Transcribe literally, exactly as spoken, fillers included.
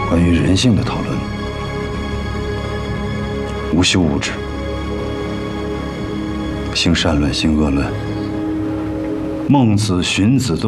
关于人性的讨论，无休无止，性善论、性恶论，孟子、荀子都。